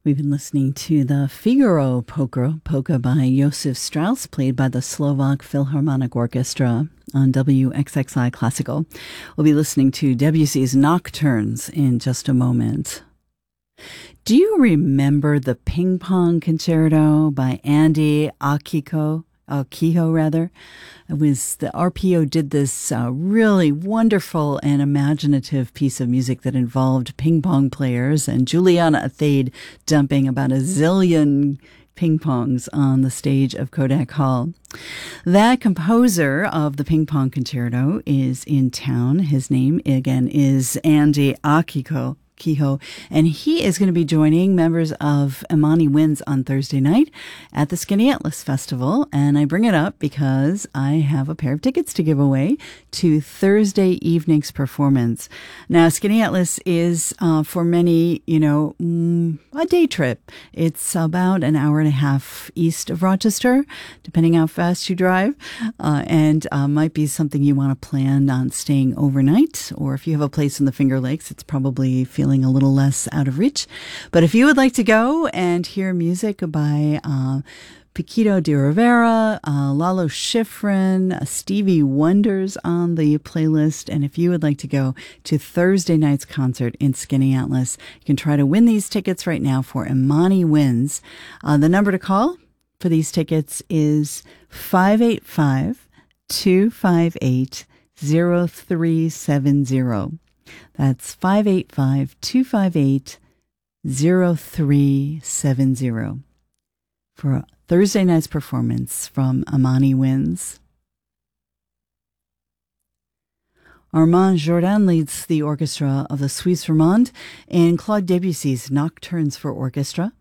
We've been listening to the Figaro polka by Josef Strauss, played by the Slovak Philharmonic Orchestra on WXXI Classical. We'll be listening to Debussy's Nocturnes in just a moment. Do you remember the Ping Pong Concerto by Andy Kehoe? It was the RPO did this really wonderful and imaginative piece of music that involved ping pong players and Juliana Athade dumping about a zillion ping pongs on the stage of Kodak Hall. That composer of the Ping Pong Concerto is in town. His name, again, is Andy Kehoe. And he is going to be joining members of Imani Winds on Thursday night at the Skinny Atlas Festival. And I bring it up because I have a pair of tickets to give away to Thursday evening's performance. Now, Skinny Atlas is, for many, a day trip. It's about an hour and a half east of Rochester, depending how fast you drive, and might be something you want to plan on staying overnight. Or if you have a place in the Finger Lakes, it's probably feeling a little less out of reach. But if you would like to go and hear music by Paquito de Rivera, Lalo Schifrin, Stevie Wonder's on the playlist, and if you would like to go to Thursday night's concert in Skinny Atlas, you can try to win these tickets right now for Imani Winds. The number to call for these tickets is 585-258-0370. That's 585-258-0370 for Thursday night's performance from Imani Winds. Armand Jourdan leads the orchestra of the Suisse Romande in Claude Debussy's Nocturnes for Orchestra.